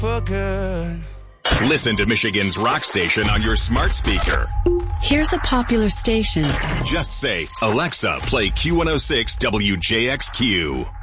for good. Listen to Michigan's rock station on your smart speaker. Here's a popular station. Just say, Alexa, play Q106 WJXQ.